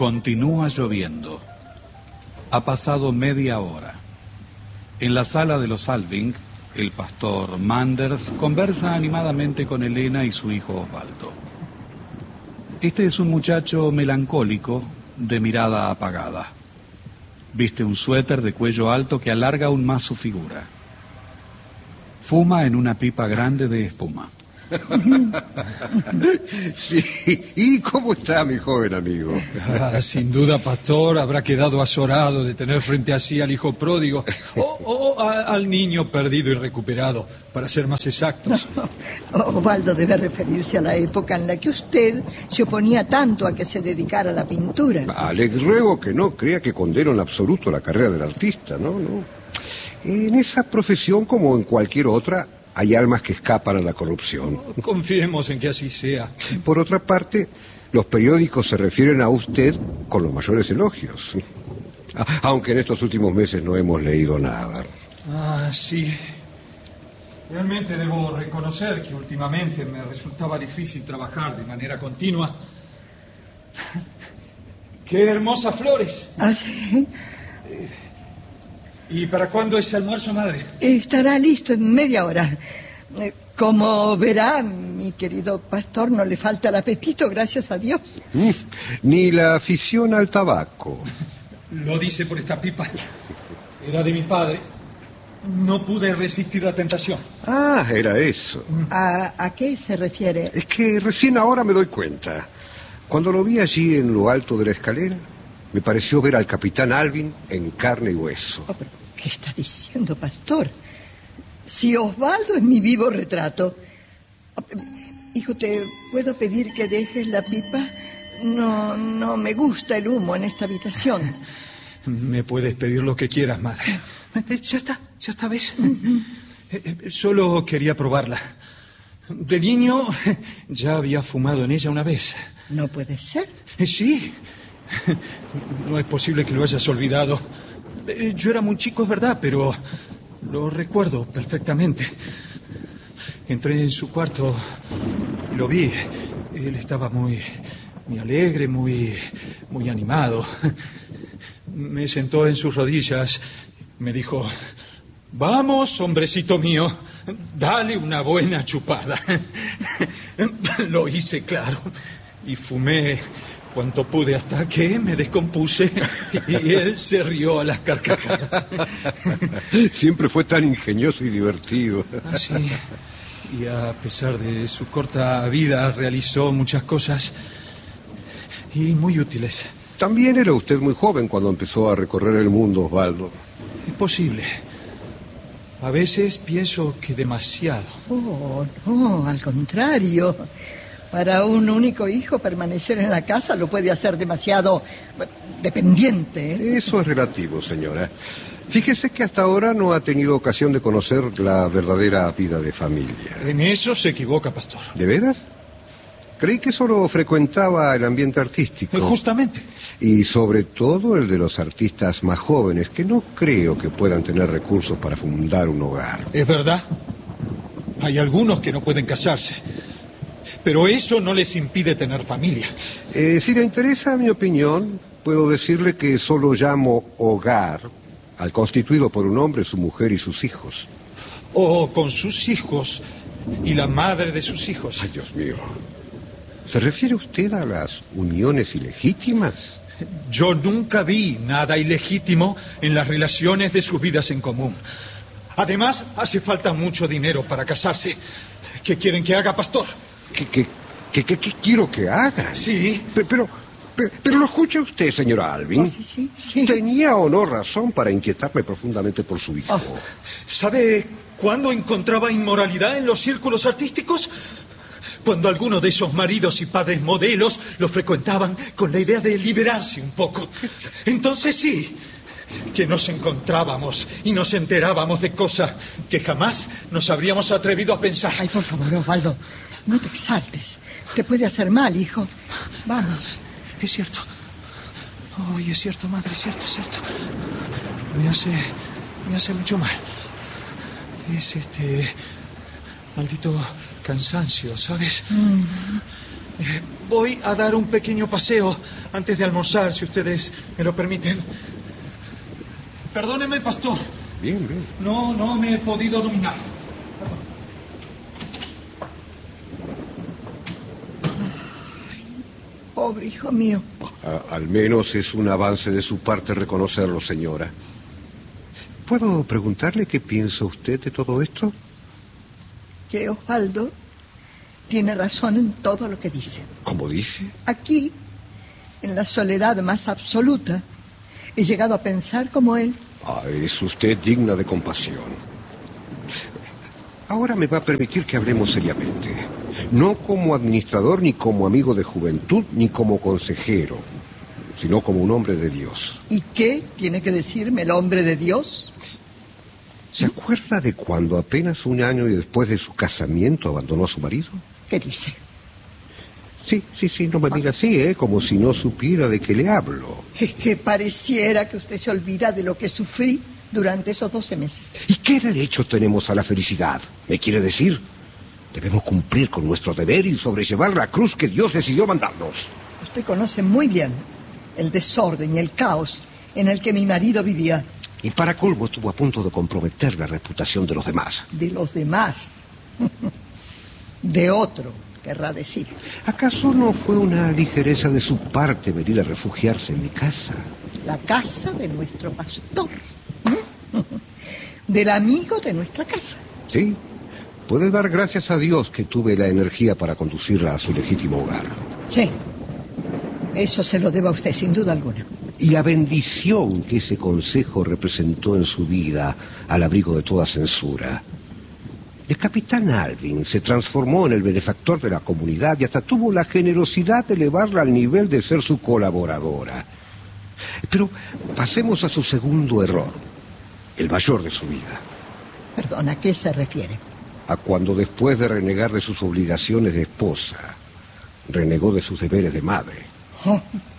Continúa lloviendo. Ha pasado media hora. En la sala de los Alving, el pastor Manders conversa animadamente con Elena y su hijo Osvaldo. Este es un muchacho melancólico, de mirada apagada. Viste un suéter de cuello alto que alarga aún más su figura. Fuma en una pipa grande de espuma. Sí. ¿Y cómo está mi joven amigo? Sin duda, pastor, habrá quedado azorado de tener frente a sí al hijo pródigo o al niño perdido y recuperado, para ser más exactos. Osvaldo debe referirse a la época en la que usted se oponía tanto a que se dedicara a la pintura. Alex, ruego que no crea que condeno en absoluto la carrera del artista, ¿no? En esa profesión, como en cualquier otra, hay almas que escapan a la corrupción. Confiemos en que así sea. Por otra parte, los periódicos se refieren a usted con los mayores elogios. Aunque en estos últimos meses no hemos leído nada. Sí. Realmente debo reconocer que últimamente me resultaba difícil trabajar de manera continua. ¡Qué hermosas flores! ¿Sí? ¿Y para cuándo es el almuerzo, madre? Estará listo en media hora. Como verá, mi querido pastor, no le falta el apetito, gracias a Dios. Ni la afición al tabaco. Lo dice por esta pipa. Era de mi padre. No pude resistir la tentación. Era eso. ¿A qué se refiere? Es que recién ahora me doy cuenta. Cuando lo vi allí en lo alto de la escalera, me pareció ver al capitán Alvin en carne y hueso. ¿Pero qué está diciendo, pastor? Si Osvaldo es mi vivo retrato. Hijo, ¿te puedo pedir que dejes la pipa? No me gusta el humo en esta habitación. Me puedes pedir lo que quieras, madre. Ya está, ¿ves? Solo quería probarla. De niño ya había fumado en ella una vez. No puede ser. Sí. No es posible que lo hayas olvidado. Yo era muy chico, es verdad, pero lo recuerdo perfectamente. Entré en su cuarto y lo vi. Él estaba muy alegre, muy animado. Me sentó en sus rodillas. Me dijo: vamos, hombrecito mío, dale una buena chupada. Lo hice, claro, y fumé cuanto pude hasta que me descompuse y él se rió a las carcajadas. Siempre fue tan ingenioso y divertido. Sí. Y a pesar de su corta vida realizó muchas cosas y muy útiles. También era usted muy joven cuando empezó a recorrer el mundo, Osvaldo. Es posible. A veces pienso que demasiado. No, al contrario. Para un único hijo, permanecer en la casa lo puede hacer demasiado dependiente, ¿eh? Eso es relativo, señora. Fíjese que hasta ahora no ha tenido ocasión de conocer la verdadera vida de familia. En eso se equivoca, pastor. ¿De veras? Creí que solo frecuentaba el ambiente artístico. Justamente. Y sobre todo el de los artistas más jóvenes, que no creo que puedan tener recursos para fundar un hogar. Es verdad. Hay algunos que no pueden casarse. Pero eso no les impide tener familia. Si le interesa mi opinión, puedo decirle que solo llamo hogar al constituido por un hombre, su mujer y sus hijos. O con sus hijos y la madre de sus hijos. Ay, Dios mío. ¿Se refiere usted a las uniones ilegítimas? Yo nunca vi nada ilegítimo en las relaciones de sus vidas en común. Además, hace falta mucho dinero para casarse. ¿Qué quieren que haga, pastor? ¿Qué quiero que haga? Sí. Pero lo escucha usted, señora Alvin. Sí. ¿Tenía o no razón para inquietarme profundamente por su hijo? ¿Sabe cuándo encontraba inmoralidad en los círculos artísticos? Cuando alguno de esos maridos y padres modelos lo frecuentaban con la idea de liberarse un poco. Entonces sí, que nos encontrábamos y nos enterábamos de cosas que jamás nos habríamos atrevido a pensar. Ay, por favor, Osvaldo, no te exaltes. Te puede hacer mal, hijo. Vamos. Es cierto. Ay, es cierto, madre, es cierto. Me hace mucho mal. Es maldito cansancio, ¿sabes? Voy a dar un pequeño paseo antes de almorzar, si ustedes me lo permiten. Perdóneme, pastor. Bien, bien. No me he podido dominar. Pobre hijo mío. Al menos es un avance de su parte reconocerlo, señora. ¿Puedo preguntarle qué piensa usted de todo esto? Que Osvaldo tiene razón en todo lo que dice. ¿Cómo dice? Aquí, en la soledad más absoluta, he llegado a pensar como él. Es usted digna de compasión. Ahora me va a permitir que hablemos seriamente. No como administrador, ni como amigo de juventud, ni como consejero, sino como un hombre de Dios. ¿Y qué tiene que decirme el hombre de Dios? ¿Se acuerda de cuando apenas un año y después de su casamiento abandonó a su marido? ¿Qué dice? Sí, no me mira así, como si no supiera de qué le hablo. Es que pareciera que usted se olvida de lo que sufrí durante esos 12 meses. ¿Y qué derecho tenemos a la felicidad? ¿Me quiere decir? Debemos cumplir con nuestro deber y sobrellevar la cruz que Dios decidió mandarnos. Usted conoce muy bien el desorden y el caos en el que mi marido vivía. Y para colmo estuvo a punto de comprometer la reputación de los demás. De los demás. De otro, querrá decir. ¿Acaso no fue una ligereza de su parte venir a refugiarse en mi casa? La casa de nuestro pastor. Del amigo de nuestra casa. Sí, puede dar gracias a Dios que tuve la energía para conducirla a su legítimo hogar. Sí, eso se lo debo a usted, sin duda alguna. Y la bendición que ese consejo representó en su vida al abrigo de toda censura. El capitán Alvin se transformó en el benefactor de la comunidad y hasta tuvo la generosidad de elevarla al nivel de ser su colaboradora. Pero pasemos a su segundo error, el mayor de su vida. Perdón, ¿a qué se refiere? A cuando después de renegar de sus obligaciones de esposa, renegó de sus deberes de madre. Oh.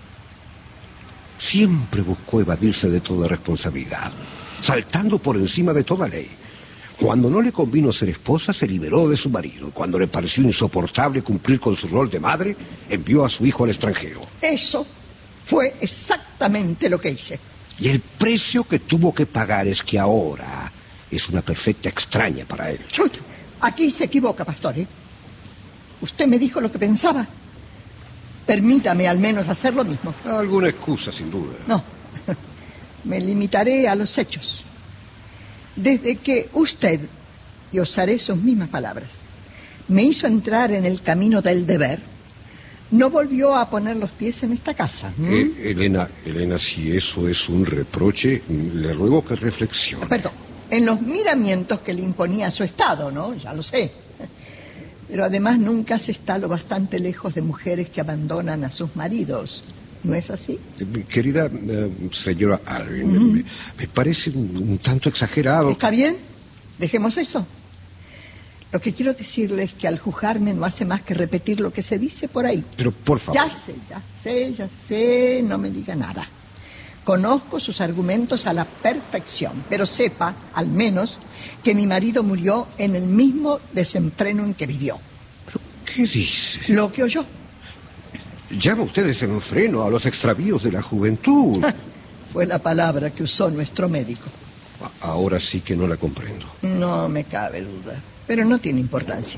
Siempre buscó evadirse de toda responsabilidad, saltando por encima de toda ley. Cuando no le convino ser esposa, se liberó de su marido. Cuando le pareció insoportable cumplir con su rol de madre, envió a su hijo al extranjero. Eso fue exactamente lo que hice. Y el precio que tuvo que pagar es que ahora es una perfecta extraña para él. Chut, aquí se equivoca, pastor, ¿eh? Usted me dijo lo que pensaba. Permítame al menos hacer lo mismo. Alguna excusa, sin duda. No, me limitaré a los hechos. Desde que usted, y usaré sus mismas palabras, me hizo entrar en el camino del deber, no volvió a poner los pies en esta casa. Elena, si eso es un reproche, le ruego que reflexione. Perdón, en los miramientos que le imponía su estado, ¿no? Ya lo sé. Pero además nunca se está lo bastante lejos de mujeres que abandonan a sus maridos. ¿No es así? Querida señora Alvin, me parece un tanto exagerado. ¿Está bien? Dejemos eso. Lo que quiero decirle es que al juzgarme no hace más que repetir lo que se dice por ahí. Pero por favor. Ya sé, no me diga nada. Conozco sus argumentos a la perfección, pero sepa, al menos, que mi marido murió en el mismo desenfreno en que vivió. ¿Pero qué dice? Lo que oyó. Llama usted desenfreno a los extravíos de la juventud. Fue la palabra que usó nuestro médico. Ahora sí que no la comprendo. No me cabe duda, pero no tiene importancia.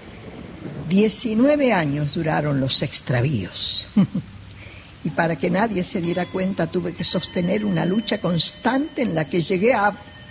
19 años duraron los extravíos. Y para que nadie se diera cuenta tuve que sostener una lucha constante en la que llegué a...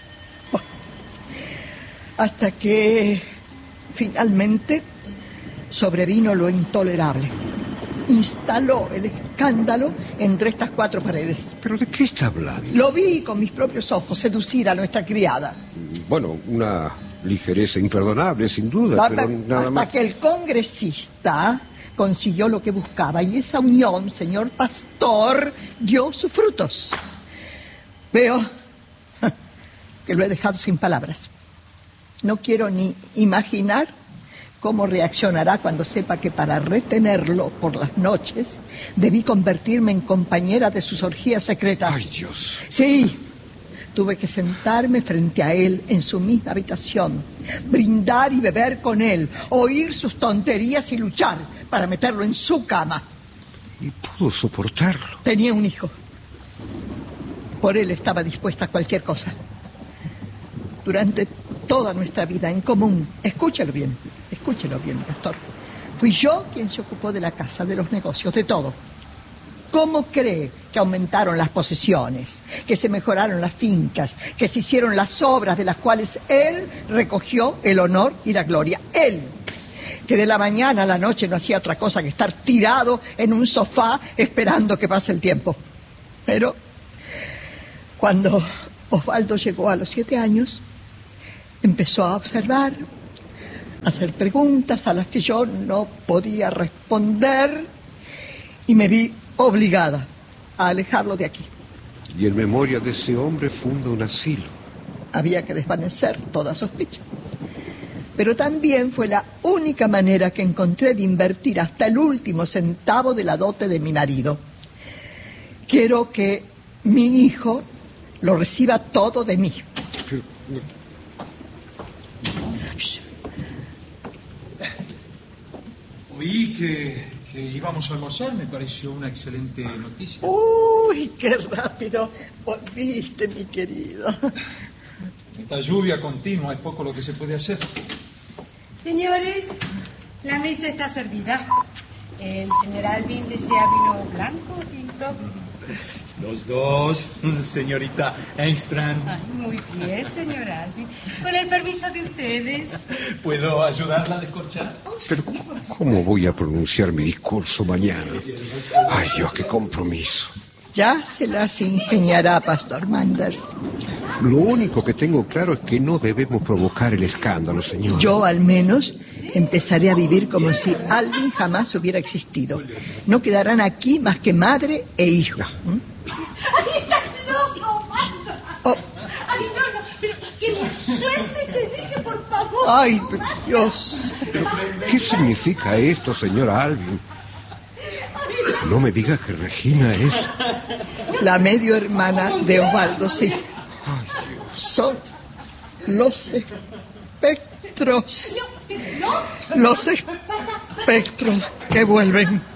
hasta que finalmente sobrevino lo intolerable. Instaló el escándalo entre estas 4 paredes. ¿Pero de qué está hablando? Lo vi con mis propios ojos seducir a nuestra criada. Bueno, una ligereza imperdonable, sin duda, pero nada más. Hasta que el congresista consiguió lo que buscaba y esa unión, señor pastor, dio sus frutos. Veo que lo he dejado sin palabras. No quiero ni imaginar cómo reaccionará cuando sepa que para retenerlo por las noches debí convertirme en compañera de sus orgías secretas. ¡Ay, Dios! Sí, tuve que sentarme frente a él en su misma habitación, brindar y beber con él, oír sus tonterías y luchar para meterlo en su cama. Y pudo soportarlo. Tenía un hijo. Por él estaba dispuesta a cualquier cosa. Durante toda nuestra vida en común, escúchelo bien, pastor. Fui yo quien se ocupó de la casa, de los negocios, de todo. ¿Cómo cree que aumentaron las posesiones, que se mejoraron las fincas, que se hicieron las obras de las cuales él recogió el honor y la gloria? Él, que de la mañana a la noche no hacía otra cosa que estar tirado en un sofá esperando que pase el tiempo. Pero cuando Osvaldo llegó a los 7 años, empezó a observar, a hacer preguntas a las que yo no podía responder y me vi obligada a alejarlo de aquí. Y en memoria de ese hombre funda un asilo. Había que desvanecer toda sospecha. Pero también fue la única manera que encontré de invertir hasta el último centavo de la dote de mi marido. Quiero que mi hijo lo reciba todo de mí. Oí que íbamos a almorzar, me pareció una excelente noticia. Uy, qué rápido volviste, mi querido. Esta lluvia continua es poco lo que se puede hacer. Señores, la mesa está servida. El señor Alvin desea vino blanco o tinto. Los dos, señorita Engstrand. Ay, muy bien, señor Alvin. Con el permiso de ustedes. ¿Puedo ayudarla a descorchar? Pero ¿cómo voy a pronunciar mi discurso mañana? Ay, Dios, qué compromiso. Ya se las ingeniará, Pastor Manders. Lo único que tengo claro es que no debemos provocar el escándalo, señor. Yo, al menos, empezaré a vivir como si Alvin jamás hubiera existido. No quedarán aquí más que madre e hijo. ¡Ay, estás loco, Osvaldo! Oh. ¡Ay, no! Pero que me suelte, te dije, por favor. ¡Ay, Dios! ¿Qué significa esto, señora Alvin? No me diga que Regina es... La medio hermana de Osvaldo, sí. Son los espectros. Los espectros que vuelven.